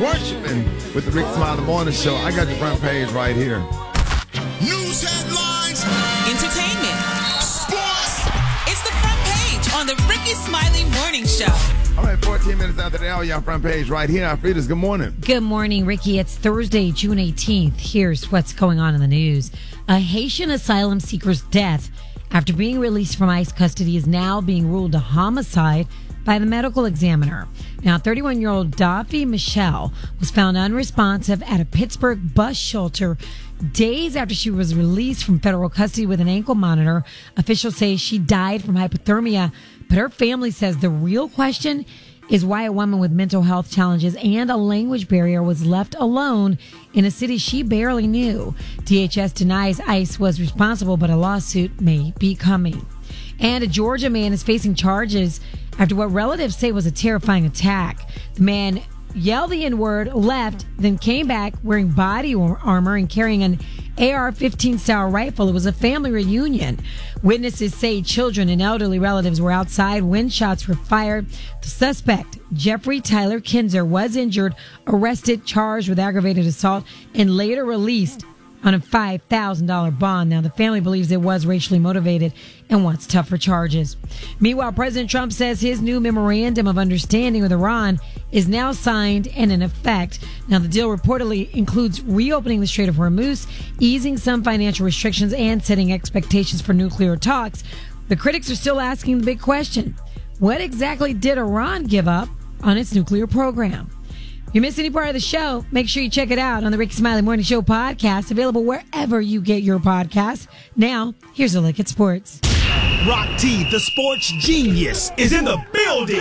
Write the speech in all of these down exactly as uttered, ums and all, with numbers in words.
worshiping with the Rick Smiley Morning Show. I got the front page right here. News headlines. Entertainment. Sports. It's the front page on the Ricky Smiley Morning Show. All right, fourteen minutes after the hour, y'all front page right here. Alfreda's, good morning. Good morning, Ricky. It's Thursday, June eighteenth. Here's what's going on in the news. A Haitian asylum seeker's death after being released from ICE custody is now being ruled a homicide by the medical examiner. Now, thirty-one-year-old Davi Michelle was found unresponsive at a Pittsburgh bus shelter days after she was released from federal custody with an ankle monitor. Officials say she died from hypothermia, but her family says the real question is why a woman with mental health challenges and a language barrier was left alone in a city she barely knew. D H S denies ICE was responsible, but a lawsuit may be coming. And a Georgia man is facing charges after what relatives say was a terrifying attack. The man yelled the N-word, left, then came back wearing body armor and carrying an A R fifteen style rifle. It was a family reunion. Witnesses say children and elderly relatives were outside when shots were fired. The suspect, Jeffrey Tyler Kinzer, was injured, arrested, charged with aggravated assault, and later released on a five thousand dollars bond. Now, the family believes it was racially motivated and wants tougher charges. Meanwhile, President Trump says his new memorandum of understanding with Iran is now signed and in effect. Now, the deal reportedly includes reopening the Strait of Hormuz, easing some financial restrictions, and setting expectations for nuclear talks. The critics are still asking the big question: what exactly did Iran give up on its nuclear program? If you missed any part of the show, make sure you check it out on the Ricky Smiley Morning Show podcast, available wherever you get your podcasts. Now, here's a look at sports. Rock T, the sports genius, is in the building.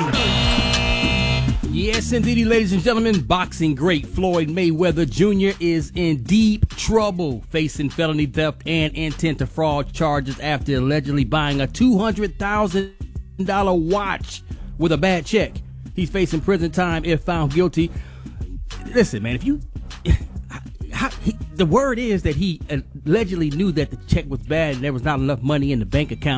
Yes, indeed, ladies and gentlemen, boxing great Floyd Mayweather Junior is in deep trouble, facing felony theft and intent to fraud charges after allegedly buying a two hundred thousand dollars watch with a bad check. He's facing prison time if found guilty. Listen, man, if you... How, he, the word is that he allegedly knew that the check was bad and there was not enough money in the bank account.